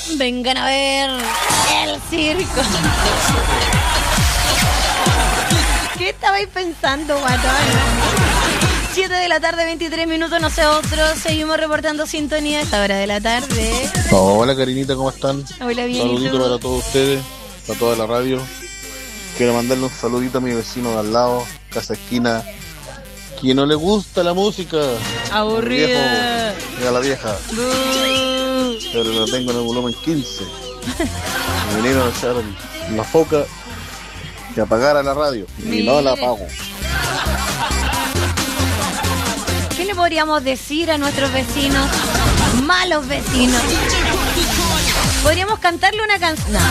Vengan a ver el circo. ¿Qué estabais pensando, guatón? 7 de la tarde, 23 minutos, nosotros seguimos reportando sintonía a esta hora de la tarde. Hola, Karinita, ¿cómo están? Hola, bien. Saludito para todos ustedes, para toda la radio. Quiero mandarle un saludito a mi vecino de al lado, casa esquina, que no le gusta la música. Aburrida. Y a la vieja. Pero lo tengo en el volumen 15. Me vinieron a echar la foca y apagar a la radio. Y no la apago. ¿Qué le podríamos decir a nuestros vecinos? Malos vecinos. Podríamos cantarle una canción. No.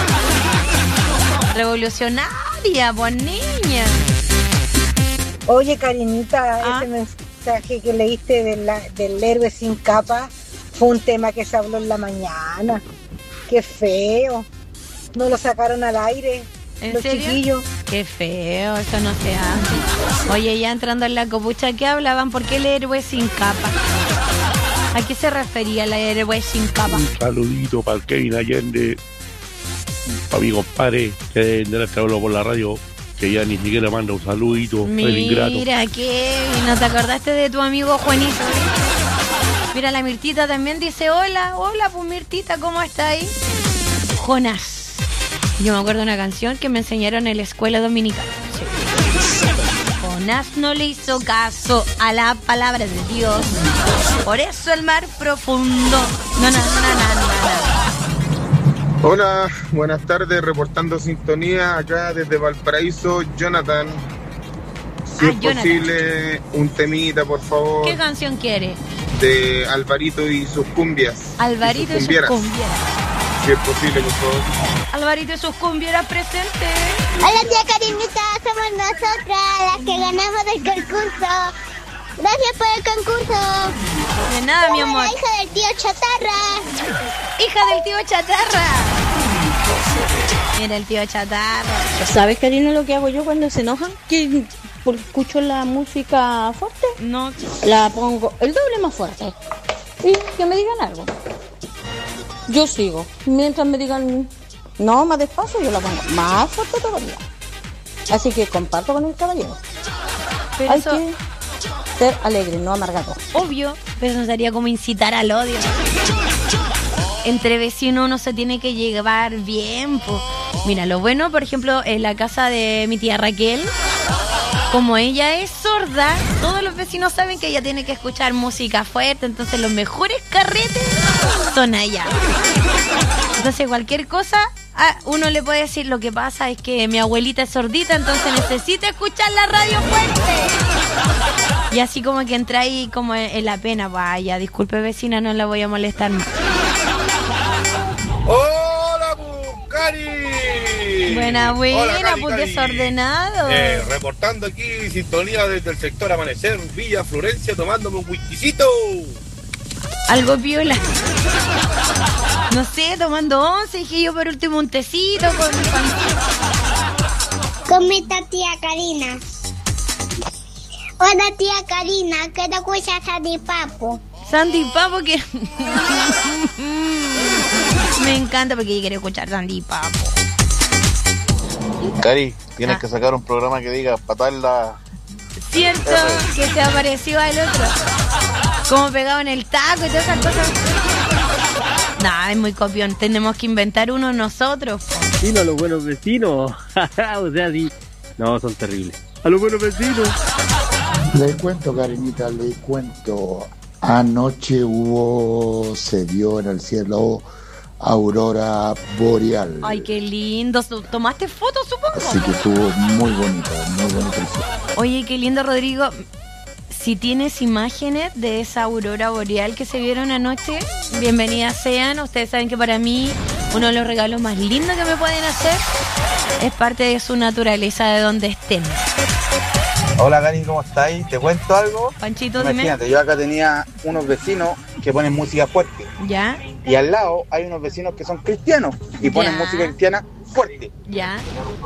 Revolucionaria, pues niña. Oye, Karinita, ese mensaje que leíste del héroe sin capa fue un tema que se habló en la mañana. Qué feo. No lo sacaron al aire. ¿En los serio? Chiquillos. Qué feo, eso no se hace. Oye, ya entrando en la copucha, ¿qué hablaban? ¿Por qué el héroe sin capa? ¿A qué se refería el héroe sin capa? Un saludito para el Kevin Allende, para mi compadre que de nuestra hablo por la radio, que ya ni siquiera manda un saludito. El ingrato. Mira, Kevin, ¿no te acordaste de tu amigo Juanito? Mira, la Mirtita también dice hola, pues Mirtita, ¿cómo está ahí? Jonás. Yo me acuerdo de una canción que me enseñaron en la escuela dominical. Sí. Jonás no le hizo caso a la palabra de Dios. Por eso el mar profundo. No. Hola, buenas tardes, reportando sintonía acá desde Valparaíso, Jonathan. Si es Jonathan. posible, un temita, por favor. ¿Qué canción quiere? De Alvarito y sus cumbias. Alvarito y sus cumbieras. Si es posible, por favor. Alvarito y sus cumbieras presentes. Hola tía Karinita, somos nosotras las que ganamos el concurso. Gracias por el concurso. De nada, mi amor. La hija del tío Chatarra. Hija del tío Chatarra. Mira el tío Chatarra. ¿Sabes, Karina, lo que hago yo cuando se enojan? Que escucho la música fuerte. No. La pongo el doble más fuerte. Y que me digan algo. Yo sigo. Mientras me digan no, más despacio, yo la pongo más fuerte todavía. Así que comparto con el caballero. Pero hay eso... que ser alegre, no amargado. Obvio, pero eso sería como incitar al odio. Entre vecinos uno se tiene que llevar bien, po. Mira, lo bueno, por ejemplo, en la casa de mi tía Raquel, como ella es sorda, todos los vecinos saben que ella tiene que escuchar música fuerte, entonces los mejores carretes son allá. Entonces cualquier cosa, uno le puede decir, lo que pasa es que mi abuelita es sordita, entonces necesita escuchar la radio fuerte. Y así como que entra ahí como en la pena, vaya, disculpe vecina, no la voy a molestar más. ¡Hola, Cari! Buena, Hola, Cari, pues Cari. desordenado. Reportando aquí sintonía desde el sector Amanecer, Villa Florencia, tomándome un whiskycito. Algo piola. No sé, tomando 11, dije yo por último un tecito con pan. Con mi tía Karina. Hola tía Karina, ¿qué te escuchas Sandy Papo? Sandy Papo que... Me encanta porque yo quiero escuchar Sandy Papo. Cari, tienes que sacar un programa que diga patarla. Cierto, que se apareció al otro. Como pegado en el taco y todas esas cosas. Nah, es muy copión. Tenemos que inventar uno nosotros. Vecinos, los buenos vecinos. O sea, sí. No, son terribles. A los buenos vecinos. Les cuento, Karinita, les cuento. Anoche se dio en el cielo aurora boreal. Ay, qué lindo. ¿Tomaste fotos, supongo? Así que estuvo muy bonito el cielo. Oye, qué lindo, Rodrigo. Si tienes imágenes de esa aurora boreal que se vieron anoche, bienvenidas sean. Ustedes saben que para mí uno de los regalos más lindos que me pueden hacer es parte de su naturaleza, de donde estén. Hola, Cari, ¿cómo estáis? ¿Te cuento algo? Panchito, Imagínate, dime. yo acá tenía unos vecinos que ponen música fuerte. ¿Ya? Y al lado hay unos vecinos que son cristianos y ponen Ya. música cristiana fuerte. ¿Ya?